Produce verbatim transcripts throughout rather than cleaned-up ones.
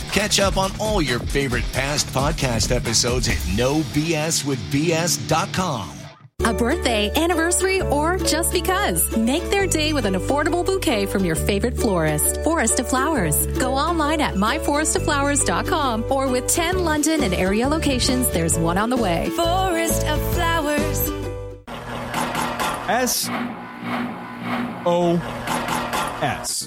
Catch up on all your favorite past podcast episodes at no b s with b s dot com. A birthday, anniversary, or just because. Make their day with an affordable bouquet from your favorite florist, Forest of Flowers. Go online at my forest of flowers dot com or with ten London and area locations, there's one on the way. Forest of Flowers. S O S.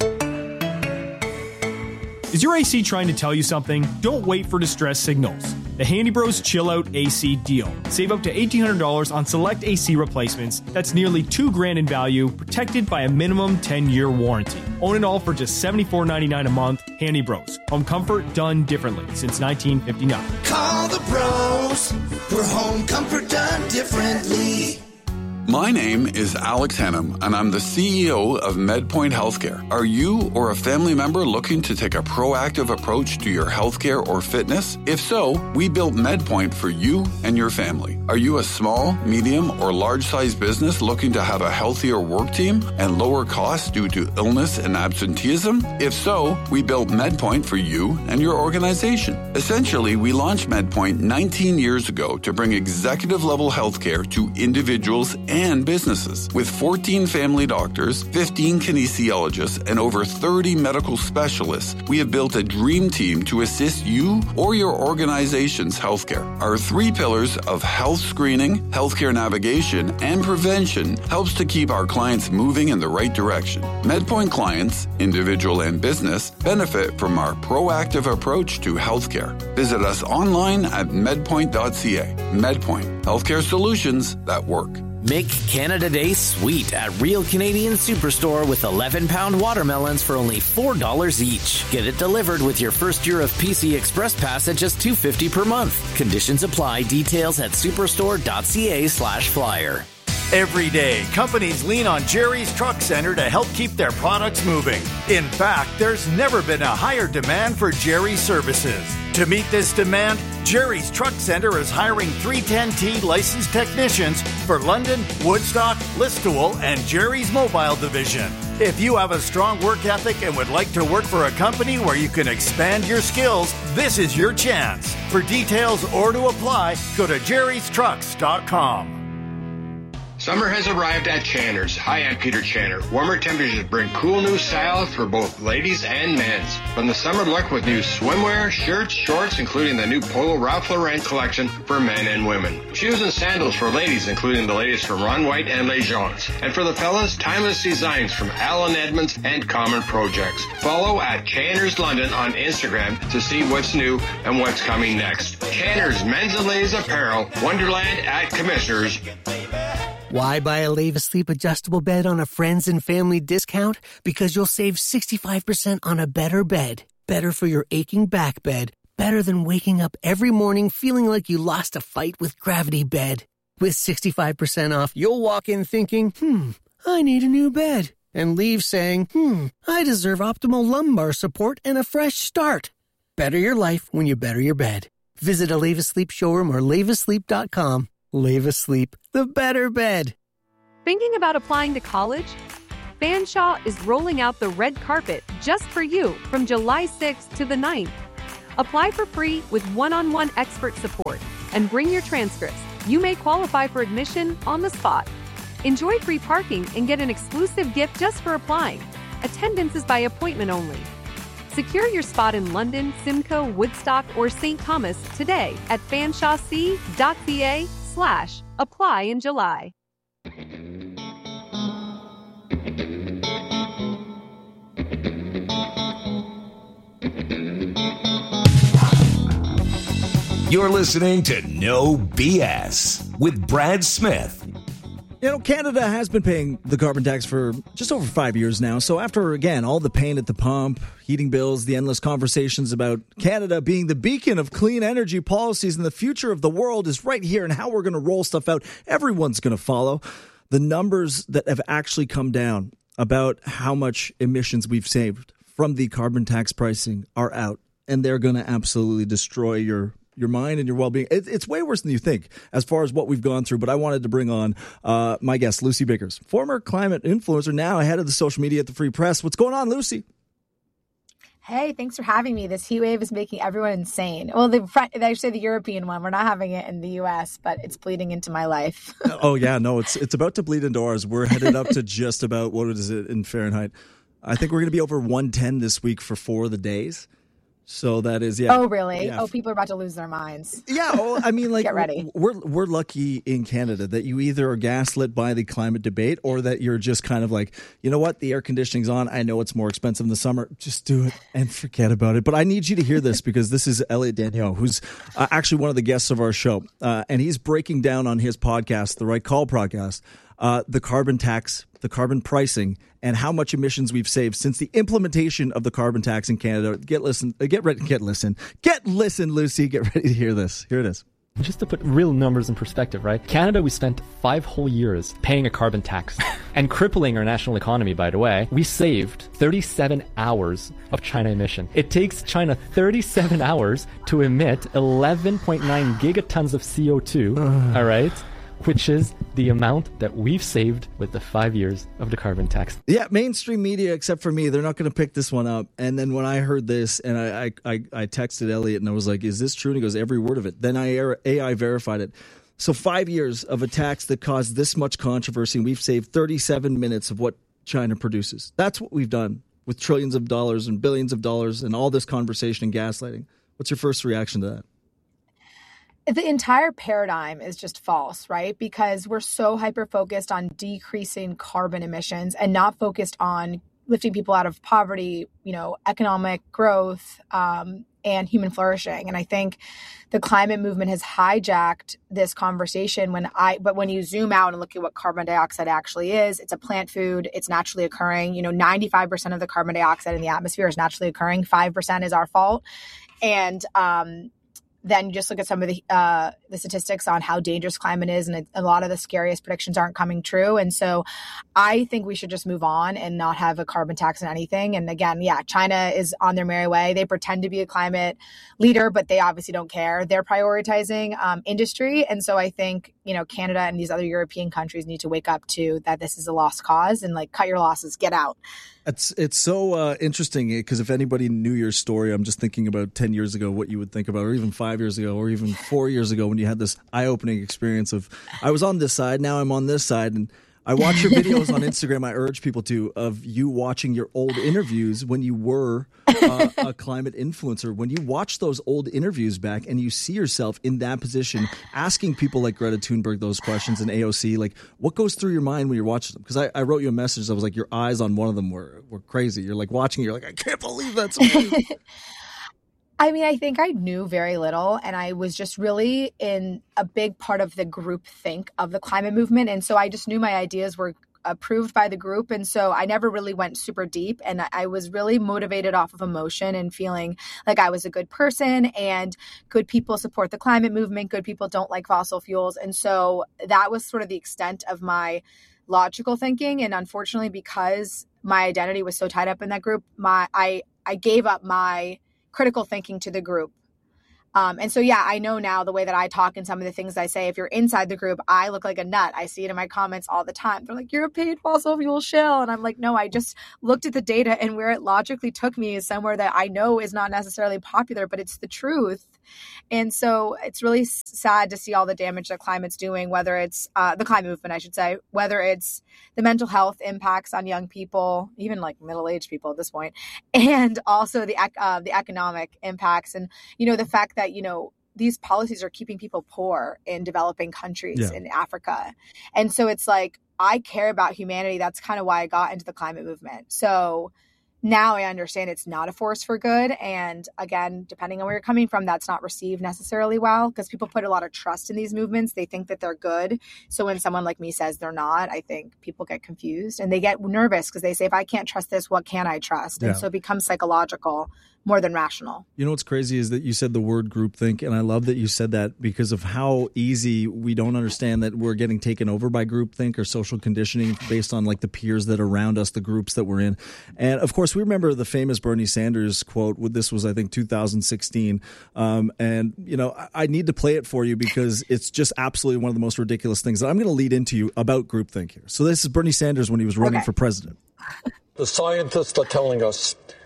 Is your A C trying to tell you something? Don't wait for distress signals. The Handy Bros Chill Out A C deal. Save up to eighteen hundred dollars on select A C replacements. That's nearly two grand in value, protected by a minimum ten-year warranty. Own it all for just seventy-four ninety-nine a month. Handy Bros. Home comfort done differently since nineteen fifty-nine. Call the pros for home comfort done differently. My name is Alex Hennum, and I'm the C E O of MedPoint Healthcare. Are you or a family member looking to take a proactive approach to your healthcare or fitness? If so, we built MedPoint for you and your family. Are you a small, medium, or large-sized business looking to have a healthier work team and lower costs due to illness and absenteeism? If so, we built MedPoint for you and your organization. Essentially, we launched MedPoint nineteen years ago to bring executive-level healthcare to individuals and businesses. With fourteen family doctors, fifteen kinesiologists, and over thirty medical specialists, we have built a dream team to assist you or your organization's healthcare. Our three pillars of health screening, healthcare navigation, and prevention helps to keep our clients moving in the right direction. MedPoint clients, individual and business, benefit from our proactive approach to healthcare. Visit us online at medpoint dot c a. MedPoint, healthcare solutions that work. Make Canada Day sweet at Real Canadian Superstore with eleven pound watermelons for only four dollars each. Get it delivered with your first year of P C Express Pass at just two dollars and fifty cents per month. Conditions apply. Details at superstore dot c a slash flyer. Every day, companies lean on Jerry's Truck Center to help keep their products moving. In fact, there's never been a higher demand for Jerry's services. To meet this demand, Jerry's Truck Center is hiring three ten T licensed technicians for London, Woodstock, Listowel, and Jerry's Mobile Division. If you have a strong work ethic and would like to work for a company where you can expand your skills, this is your chance. For details or to apply, go to jerrys trucks dot com. Summer has arrived at Chandler's. Hi, I'm Peter Chandler. Warmer temperatures bring cool new style for both ladies and men's. From the summer look with new swimwear, shirts, shorts, including the new Polo Ralph Lauren collection for men and women. Shoes and sandals for ladies, including the latest from Ron White and Les Gens. And for the fellas, timeless designs from Alan Edmonds and Common Projects. Follow at Chandler's London on Instagram to see what's new and what's coming next. Chandler's Men's and Ladies Apparel, Wonderland at Commissioners. Why buy a Leva Sleep adjustable bed on a friends and family discount? Because you'll save sixty-five percent on a better bed. Better for your aching back bed. Better than waking up every morning feeling like you lost a fight with Gravity Bed. With sixty-five percent off, you'll walk in thinking, hmm, I need a new bed. And leave saying, hmm, I deserve optimal lumbar support and a fresh start. Better your life when you better your bed. Visit a Leva Sleep showroom or leva sleep dot com. Leva Sleep, the better bed. Thinking about applying to college? Fanshawe is rolling out the red carpet just for you from July sixth to the ninth. Apply for free with one-on-one expert support and bring your transcripts. You may qualify for admission on the spot. Enjoy free parking and get an exclusive gift just for applying. Attendance is by appointment only. Secure your spot in London, Simcoe, Woodstock, or Saint Thomas today at fanshawec dot c a slash apply in July. You're listening to No B S with Brad Smith. You know, Canada has been paying the carbon tax for just over five years now. So after, again, all the pain at the pump, heating bills, the endless conversations about Canada being the beacon of clean energy policies and the future of the world is right here and how we're going to roll stuff out, everyone's going to follow. The numbers that have actually come down about how much emissions we've saved from the carbon tax pricing are out, and they're going to absolutely destroy your your mind and your well-being. It, it's way worse than you think as far as what we've gone through. But I wanted to bring on uh, my guest, Lucy Biggers, former climate influencer, now head of the social media at the Free Press. What's going on, Lucy? Hey, thanks for having me. This heat wave is making everyone insane. Well, the actually the European one. We're not having it in the U S, but it's bleeding into my life. Oh yeah, no, it's it's about to bleed into ours. We're headed up to just about, what is it in Fahrenheit? I think we're going to be over one ten this week for four of the days. So that is, yeah. Oh, really? Yeah. Oh, people are about to lose their minds. Yeah, well, I mean, like, get ready. We're we're lucky in Canada that you either are gaslit by the climate debate or that you're just kind of like, you know what, the air conditioning's on. I know it's more expensive in the summer. Just do it and forget about it. But I need you to hear this because this is Elliot Daigneault, who's uh, actually one of the guests of our show. Uh, and he's breaking down on his podcast, the Right Call podcast, uh, the carbon tax, the carbon pricing, and how much emissions we've saved since the implementation of the carbon tax in Canada. Get listen, get ready, get listen, get listen, Lucy. Get ready to hear this. Here it is. Just to put real numbers in perspective, right? Canada, we spent five whole years paying a carbon tax and crippling our national economy, by the way. We saved thirty-seven hours of China emission. It takes China thirty-seven hours to emit eleven point nine gigatons of C O two, all right? Which is the amount that we've saved with the five years of the carbon tax. Yeah, mainstream media, except for me, they're not going to pick this one up. And then when I heard this, and I, I, I texted Elliot, and I was like, is this true? And he goes, every word of it. Then I A I verified it. So five years of a tax that caused this much controversy, and we've saved thirty-seven minutes of what China produces. That's what we've done with trillions of dollars and billions of dollars and all this conversation and gaslighting. What's your first reaction to that? The entire paradigm is just false, right? Because we're so hyper-focused on decreasing carbon emissions and not focused on lifting people out of poverty, you know, economic growth, um, and human flourishing. And I think the climate movement has hijacked this conversation when I, but when you zoom out and look at what carbon dioxide actually is, it's a plant food, it's naturally occurring. You know, ninety-five percent of the carbon dioxide in the atmosphere is naturally occurring. five percent is our fault. And, um, then you just look at some of the uh, the statistics on how dangerous climate is, and it, a lot of the scariest predictions aren't coming true. And so I think we should just move on and not have a carbon tax on anything. And again, yeah, China is on their merry way. They pretend to be a climate leader, but they obviously don't care. They're prioritizing um, industry. And so I think, you know, Canada and these other European countries need to wake up to that this is a lost cause and like cut your losses, get out. It's it's so uh, interesting because if anybody knew your story, I'm just thinking about ten years ago what you would think about, or even five years ago, or even four years ago when you had this eye-opening experience of, I was on this side, now I'm on this side. And I watch your videos on Instagram. I urge people to, of you watching your old interviews when you were uh, a climate influencer. When you watch those old interviews back and you see yourself in that position, asking people like Greta Thunberg those questions in A O C, like what goes through your mind when you're watching them? Because I, I wrote you a message. I was like, your eyes on one of them were, were crazy. You're like watching, you're like, I can't believe that's me. I mean, I think I knew very little, and I was just really in a big part of the group think of the climate movement. And so I just knew my ideas were approved by the group. And so I never really went super deep. And I was really motivated off of emotion and feeling like I was a good person, and good people support the climate movement. Good people don't like fossil fuels. And so that was sort of the extent of my logical thinking. And unfortunately, because my identity was so tied up in that group, my I I gave up my critical thinking to the group. Um, and so, yeah, I know now the way that I talk and some of the things I say, if you're inside the group, I look like a nut. I see it in my comments all the time. They're like, you're a paid fossil fuel shill. And I'm like, no, I just looked at the data, and where it logically took me is somewhere that I know is not necessarily popular, but it's the truth. And so it's really sad to see all the damage that climate's doing, whether it's uh, the climate movement, I should say, whether it's the mental health impacts on young people, even like middle-aged people at this point, and also the uh, the economic impacts. And, you know, the fact that, you know, these policies are keeping people poor in developing countries yeah. in Africa. And so it's like, I care about humanity. That's kind of why I got into the climate movement. So now I understand it's not a force for good. And again, depending on where you're coming from, that's not received necessarily well, because people put a lot of trust in these movements. They think that they're good. So when someone like me says they're not, I think people get confused and they get nervous because they say, if I can't trust this, what can I trust? Yeah. And so it becomes psychological more than rational. You know what's crazy is that you said the word groupthink, and I love that you said that because of how easy we don't understand that we're getting taken over by groupthink or social conditioning based on like the peers that are around us, the groups that we're in. And of course, we remember the famous Bernie Sanders quote. This was, I think, two thousand sixteen. Um, and, you know, I need to play it for you because it's just absolutely one of the most ridiculous things that I'm going to lead into you about groupthink here. So this is Bernie Sanders when he was running okay. for president. The scientists are telling us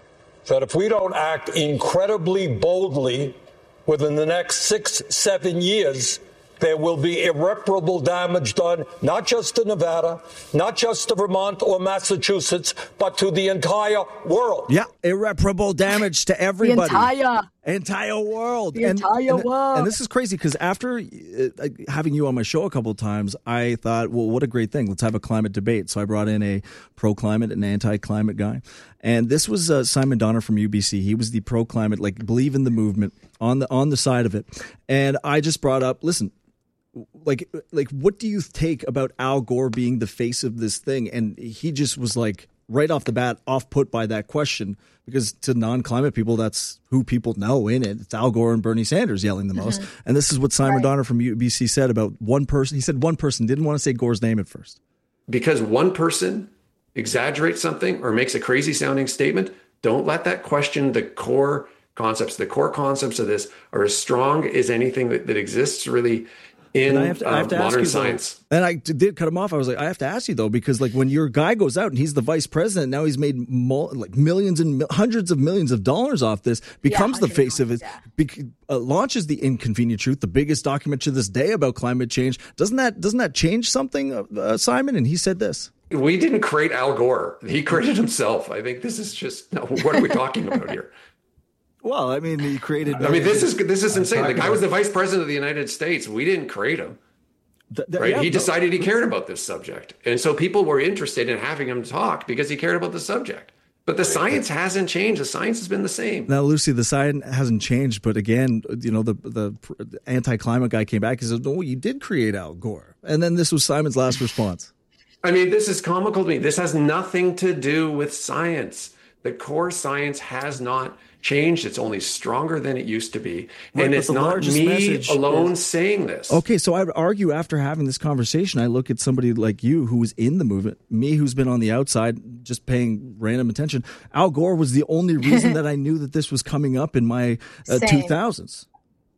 that if we don't act incredibly boldly within the next six, seven years, there will be irreparable damage done, not just to Nevada, not just to Vermont or Massachusetts, but to the entire world. Yeah, irreparable damage to everybody. The entire, entire world. The and, entire and, world. And this is crazy because after uh, having you on my show a couple of times, I thought, well, what a great thing. Let's have a climate debate. So I brought in a pro-climate and anti-climate guy. And this was uh, Simon Donner from U B C. He was the pro-climate, like believe in the movement on the on the side of it. And I just brought up, listen, Like, like, what do you take about Al Gore being the face of this thing? And he just was like, right off the bat, off put by that question, because to non-climate people, that's who people know in it. It's Al Gore and Bernie Sanders yelling the most. Mm-hmm. And this is what Simon right. Donner from U B C said about one person. He said one person, didn't want to say Gore's name at first. Because one person exaggerates something or makes a crazy sounding statement, don't let that question the core concepts. The core concepts of this are as strong as anything that, that exists really in I have to, I have to uh, modern ask you, science. Though, and I did cut him off. I was like, I have to ask you, though, because like when your guy goes out and he's the vice president, now he's made mul- like millions and mil- hundreds of millions of dollars off this, becomes yeah, the face of it, yeah. bec- uh, launches The Inconvenient Truth, the biggest document to this day about climate change. Doesn't that doesn't that change something, uh, Simon? And he said this. We didn't create Al Gore. He created himself. I think this is just, no, what are we talking about here? Well, I mean, he created. I mean, this is this is insane. The guy was the vice president of the United States. We didn't create him. The, the, right? Yeah, he decided he cared about this subject. And so people were interested in having him talk because he cared about the subject. But the science hasn't changed. The science has been the same. Now, Lucy, the science hasn't changed. But again, you know, the, the, the anti-climate guy came back and said, no, you did create Al Gore. And then this was Simon's last response. I mean, this is comical to me. This has nothing to do with science. The core science has not changed. It's only stronger than it used to be. Right, and it's not me alone is, saying this. Okay, so I would argue after having this conversation, I look at somebody like you who was in the movement, me who's been on the outside just paying random attention. Al Gore was the only reason that I knew that this was coming up in my uh, two thousands.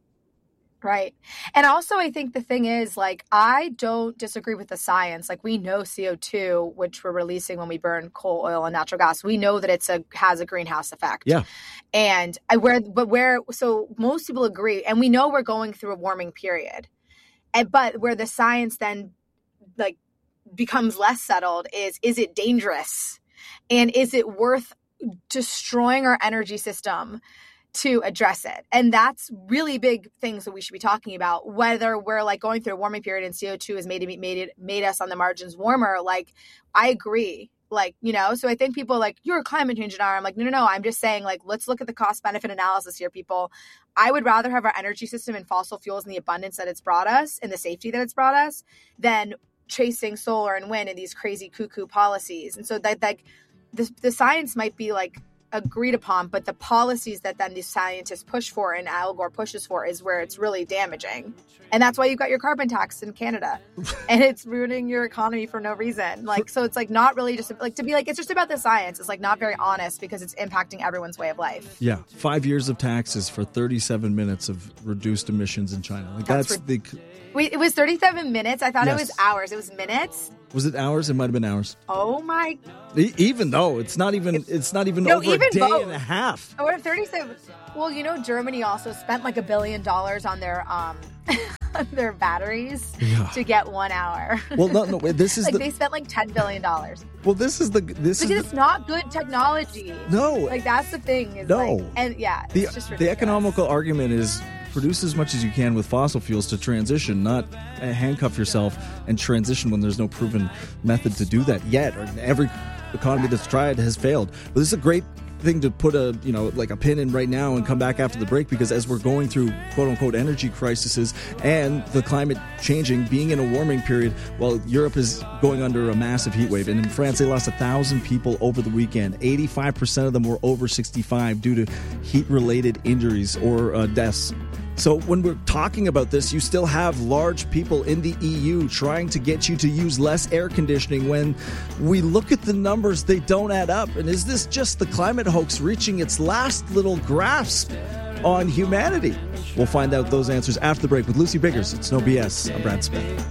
Right. And also, I think the thing is, like, I don't disagree with the science. Like, we know C O two, which we're releasing when we burn coal, oil, and natural gas, we know that it's a has a greenhouse effect. Yeah. And I where but where so most people agree, and we know we're going through a warming period. And but where the science then like becomes less settled is is it dangerous? And is it worth destroying our energy system to address it? And that's really big things that we should be talking about, whether we're like going through a warming period and C O two has made it made it made us on the margins warmer. Like, I agree. Like, you know, so I think people are like, you're a climate change denier. I'm like, no, no, no. I'm just saying, like, let's look at the cost benefit analysis here, people. I would rather have our energy system and fossil fuels in the abundance that it's brought us and the safety that it's brought us than chasing solar and wind and these crazy cuckoo policies. And so that, like, the, the science might be like agreed upon, but the policies that then these scientists push for and Al Gore pushes for is where it's really damaging. And that's why you've got your carbon tax in Canada and it's ruining your economy for no reason. Like, so it's like not really just like to be like, it's just about the science. It's like not very honest because it's impacting everyone's way of life. Yeah. Five years of taxes for thirty-seven minutes of reduced emissions in China. Like that's, that's the... Wait, it was thirty-seven minutes? I thought yes. it was hours. It was minutes? Was it hours? It might have been hours. Oh my! Even though it's not even, it's, it's not even no, over even a day both. and a half. Or thirty-seven. Well, you know, Germany also spent like a billion dollars on their um their batteries yeah. to get one hour. Well, no, no. This is like the... they spent like ten billion dollars. Well, this is the this because is it's the... not good technology. No, like that's the thing. Is no, like, and yeah, the it's just ridiculous. The economical argument is produce as much as you can with fossil fuels to transition, not handcuff yourself and transition when there's no proven method to do that yet. Or every economy that's tried has failed. But this is a great thing to put a, you know, like a pin in right now and come back after the break, because as we're going through quote unquote energy crises and the climate changing, being in a warming period, well, Europe is going under a massive heat wave. And in France, they lost a thousand people over the weekend. eighty-five percent of them were over sixty-five due to heat-related injuries or uh, deaths. So when we're talking about this, you still have large people in the E U trying to get you to use less air conditioning. When we look at the numbers, they don't add up. And is this just the climate hoax reaching its last little grasp on humanity? We'll find out those answers after the break with Lucy Biggers. It's No B S. I'm Brad Smith.